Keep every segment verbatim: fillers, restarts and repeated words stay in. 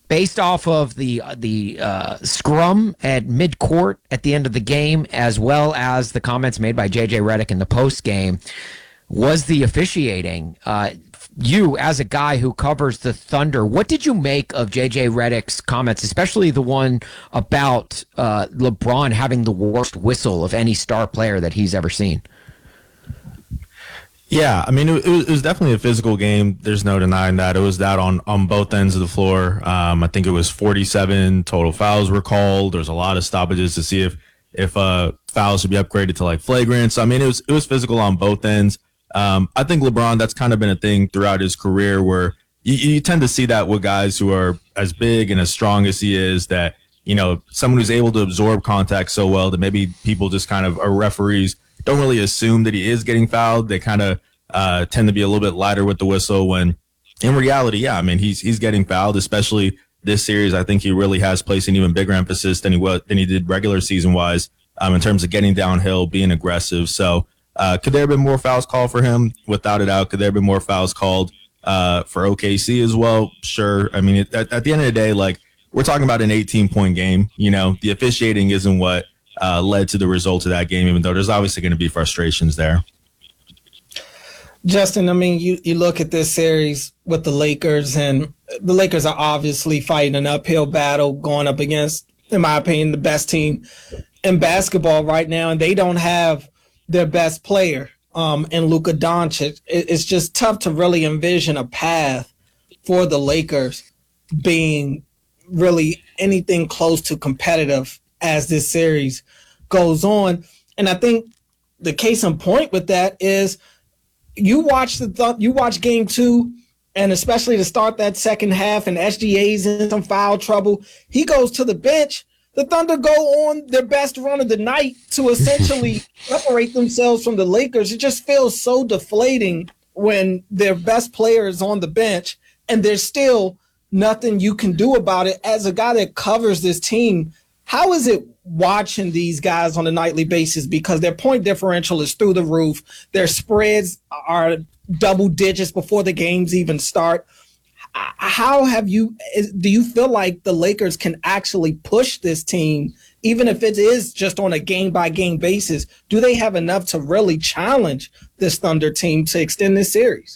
based off of the the uh, scrum at midcourt at the end of the game, as well as the comments made by J J Redick in the post game, was the officiating. Uh, you, as a guy who covers the Thunder, what did you make of J J Redick's comments, especially the one about uh, LeBron having the worst whistle of any star player that he's ever seen? Yeah, I mean, it, it was definitely a physical game. There's no denying that. It was that on, on both ends of the floor. Um, I think it was forty-seven total fouls were called. There's a lot of stoppages to see if if uh, fouls should be upgraded to like flagrant. So I mean, it was it was physical on both ends. Um, I think LeBron, that's kind of been a thing throughout his career where you, you tend to see that with guys who are as big and as strong as he is, that, you know, someone who's able to absorb contact so well that maybe people just kind of, or referees don't really assume that he is getting fouled. They kind of uh, tend to be a little bit lighter with the whistle when in reality, yeah, I mean, he's he's getting fouled, especially this series. I think he really has placed an even bigger emphasis than he was, than he did regular season wise um, in terms of getting downhill, being aggressive. So, Uh, could there have been more fouls called for him? Without a doubt. Could there have been more fouls called uh, for O K C as well? Sure. I mean, it, at, at the end of the day, like, we're talking about an eighteen-point game. You know, the officiating isn't what uh, led to the result of that game, even though there's obviously going to be frustrations there. Justin, I mean, you, you look at this series with the Lakers, and the Lakers are obviously fighting an uphill battle going up against, in my opinion, the best team in basketball right now, and they don't have their best player um, in Luka Doncic. It, it's just tough to really envision a path for the Lakers being really anything close to competitive as this series goes on. And I think the case in point with that is you watch the th- you watch game two, and especially to start that second half, and S G A's in some foul trouble. He goes to the bench. The Thunder go on their best run of the night to essentially separate themselves from the Lakers. It just feels so deflating when their best player is on the bench and there's still nothing you can do about it. As a guy that covers this team, how is it watching these guys on a nightly basis? Because their point differential is through the roof. Their spreads are double digits before the games even start. How have you, do you feel like the Lakers can actually push this team, even if it is just on a game-by-game basis? Do they have enough to really challenge this Thunder team to extend this series?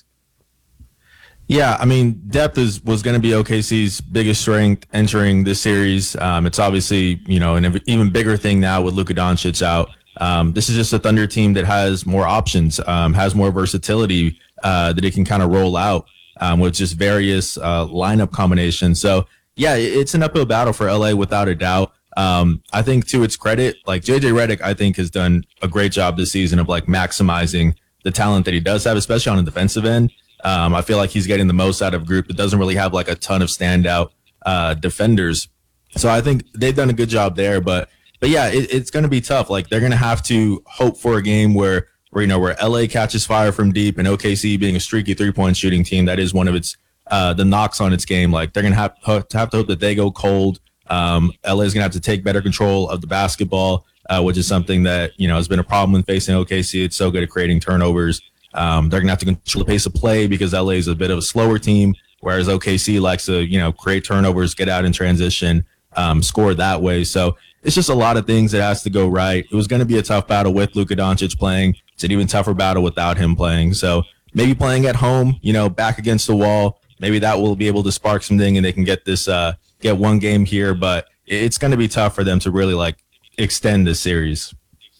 Yeah, I mean, depth is was going to be O K C's biggest strength entering this series. Um, it's obviously, you know, an even bigger thing now with Luka Doncic out. Um, this is just a Thunder team that has more options, um, has more versatility uh, that it can kind of roll out. Um, with just various uh, lineup combinations. So, yeah, it's an uphill battle for L A without a doubt. Um, I think to its credit, like J J Redick, I think has done a great job this season of like maximizing the talent that he does have, especially on the defensive end. Um, I feel like he's getting the most out of a group that doesn't really have like a ton of standout uh, defenders. So I think they've done a good job there. But, but yeah, it, it's going to be tough. Like they're going to have to hope for a game where where, you know, where L A catches fire from deep, and O K C being a streaky three-point shooting team, that is one of its uh, the knocks on its game. Like they're gonna have, have to hope that they go cold. Um, L A is gonna have to take better control of the basketball, uh, which is something that, you know, has been a problem when facing O K C. It's so good at creating turnovers. Um, they're gonna have to control the pace of play because L A is a bit of a slower team, whereas O K C likes to, you know, create turnovers, get out in transition, um, score that way. So it's just a lot of things that has to go right. It was going to be a tough battle with Luka Doncic playing. It's an even tougher battle without him playing. So maybe playing at home, you know, back against the wall, maybe that will be able to spark something and they can get this, uh, get one game here. But it's going to be tough for them to really like extend this series.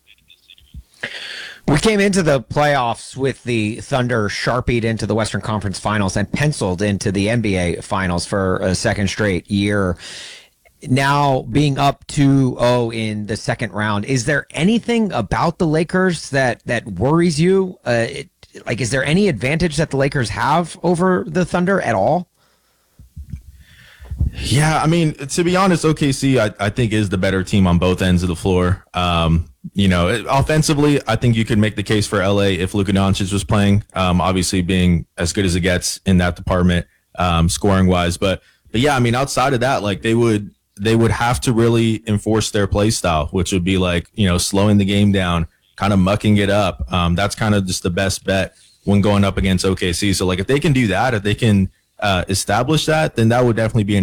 We came into the playoffs with the Thunder sharpied into the Western Conference Finals and penciled into the N B A Finals for a second straight year. Now being up two oh in the second round, is there anything about the Lakers that, that worries you? Uh, it, like, is there any advantage that the Lakers have over the Thunder at all? Yeah, I mean, to be honest, O K C, I, I think, is the better team on both ends of the floor. Um, you know, offensively, I think you could make the case for L A if Luka Doncic was playing, um, obviously being as good as it gets in that department, um, scoring-wise. But, but, yeah, I mean, outside of that, like, they would – they would have to really enforce their play style, which would be like, you know, slowing the game down, kind of mucking it up. Um, that's kind of just the best bet when going up against O K C. So, like, if they can do that, if they can uh, establish that, then that would definitely be an